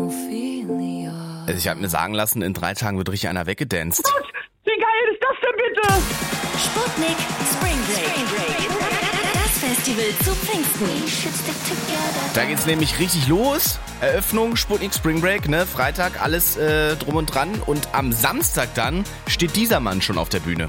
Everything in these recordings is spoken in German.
Also ich habe mir sagen lassen, in 3 Tagen wird richtig einer weggedanced. Gott, wie geil ist das denn bitte? Sputnik Spring Break. Das Festival zu Pfingsten. Da geht's nämlich richtig los. Eröffnung, Sputnik Spring Break, ne? Freitag, alles drum und dran. Und am Samstag dann steht dieser Mann schon auf der Bühne.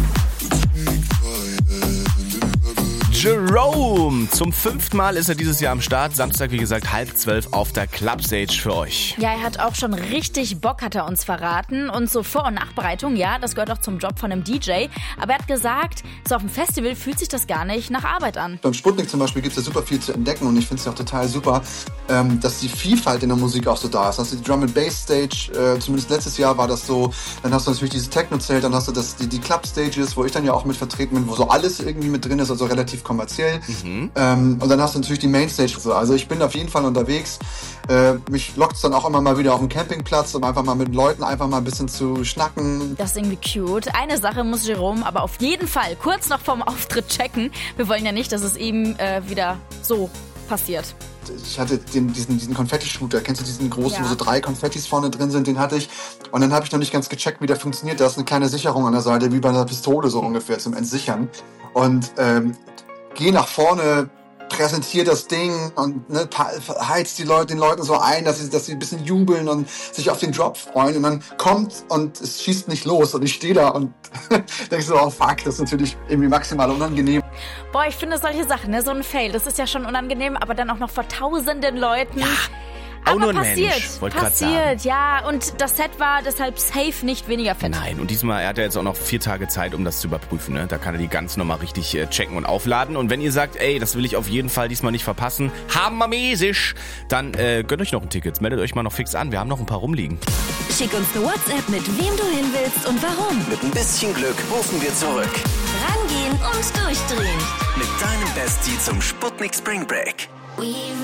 Jerome! Zum 5. Mal ist er dieses Jahr am Start. Samstag, wie gesagt, 11:30 auf der Clubstage für euch. Ja, er hat auch schon richtig Bock, hat er uns verraten. Und so Vor- und Nachbereitung, ja, das gehört auch zum Job von einem DJ. Aber er hat gesagt, so auf dem Festival fühlt sich das gar nicht nach Arbeit an. Beim Sputnik zum Beispiel gibt es ja super viel zu entdecken und ich finde es ja auch total super, dass die Vielfalt in der Musik auch so da ist. Also die Drum and Bass Stage, zumindest letztes Jahr war das so, dann hast du natürlich dieses Techno-Zelt, dann hast du die Club Stages, wo ich dann ja auch mit vertreten bin, wo so alles irgendwie mit drin ist, also relativ kommerziell. Und dann hast du natürlich die Mainstage. Also ich bin auf jeden Fall unterwegs. Mich lockt es dann auch immer mal wieder auf dem Campingplatz, um einfach mal mit Leuten einfach mal ein bisschen zu schnacken. Das ist irgendwie cute. Eine Sache muss Jerome aber auf jeden Fall kurz noch vorm Auftritt checken. Wir wollen ja nicht, dass es ihm wieder so passiert. Ich hatte diesen Konfetti-Shooter, kennst du diesen großen, Ja. wo so 3 Konfettis vorne drin sind, den hatte ich. Und dann habe ich noch nicht ganz gecheckt, wie der funktioniert. Da ist eine kleine Sicherung an der Seite, wie bei einer Pistole so ungefähr zum Entsichern. Und geh nach vorne, präsentiert das Ding und ne, heizt den Leuten so ein, dass sie ein bisschen jubeln und sich auf den Drop freuen. Und dann kommt und es schießt nicht los und ich stehe da und denke so, oh fuck, das ist natürlich irgendwie maximal unangenehm. Boah, ich finde solche Sachen, ne, so ein Fail, das ist ja schon unangenehm, aber dann auch noch vor tausenden Leuten. Ja. Auch Aber nur ein passiert, Mensch, wollte grad sagen. passiert, ja. Und das Set war deshalb safe nicht weniger fett. Nein, und diesmal, er hat ja jetzt auch noch 4 Tage Zeit, um das zu überprüfen. Ne? Da kann er die ganz nochmal richtig checken und aufladen. Und wenn ihr sagt, ey, das will ich auf jeden Fall diesmal nicht verpassen, hammermäßig, dann gönnt euch noch ein Ticket. Meldet euch mal noch fix an, wir haben noch ein paar rumliegen. Schick uns eine WhatsApp mit wem du hin willst und warum. Mit ein bisschen Glück rufen wir zurück. Rangehen und durchdrehen. Mit deinem Bestie zum Sputnik Spring Break.